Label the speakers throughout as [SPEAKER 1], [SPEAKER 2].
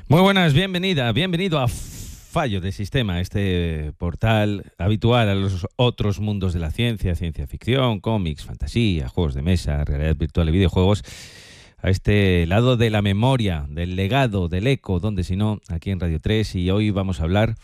[SPEAKER 1] Muy buenas, bienvenido a Fallo de Sistema, este portal habitual a los otros mundos de la ciencia, ciencia ficción, cómics, fantasía, juegos de mesa, realidad virtual y videojuegos, a este lado de la memoria, del legado, del eco, donde si no, aquí en Radio 3, y hoy vamos a hablar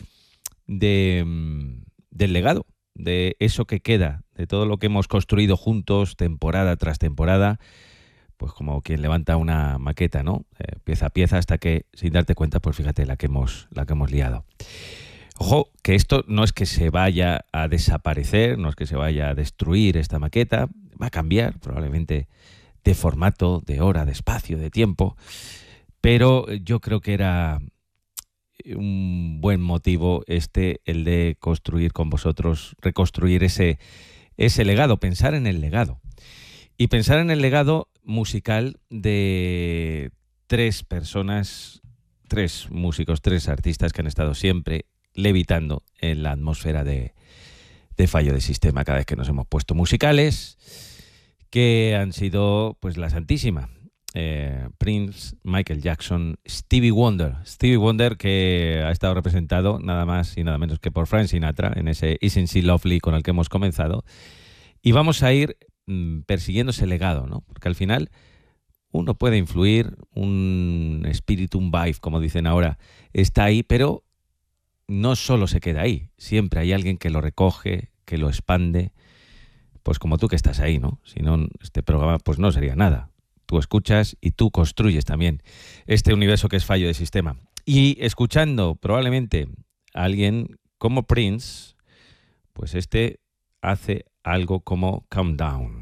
[SPEAKER 1] del legado, de eso que queda, de todo lo que hemos construido juntos, temporada tras temporada, pues como quien levanta una maqueta, ¿no? Pieza a pieza hasta que, sin darte cuenta, pues fíjate la que hemos liado. Ojo, que esto no es que se vaya a desaparecer, no es que se vaya a destruir esta maqueta, va a cambiar probablemente de formato, de hora, de espacio, de tiempo, pero yo creo que era un buen motivo el de construir con vosotros, reconstruir ese legado, pensar en el legado. Y pensar en el legado musical de tres personas, tres músicos, tres artistas que han estado siempre levitando en la atmósfera de Fallo de Sistema cada vez que nos hemos puesto musicales, que han sido pues la santísima. Prince, Michael Jackson, Stevie Wonder. Stevie Wonder, que ha estado representado nada más y nada menos que por Frank Sinatra en ese Isn't She Lovely con el que hemos comenzado. Y vamos a ir persiguiendo ese legado, ¿no? Porque al final uno puede influir, un espíritu, un vibe, como dicen ahora, está ahí, pero no solo se queda ahí. Siempre hay alguien que lo recoge, que lo expande, pues como tú que estás ahí, ¿no? Si no, este programa pues no sería nada. Tú escuchas y tú construyes también este universo que es Fallo de Sistema. Y escuchando probablemente a alguien como Prince, pues este hace algo como Calm Down.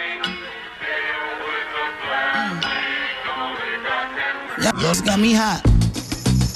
[SPEAKER 2] Yes, got me hot.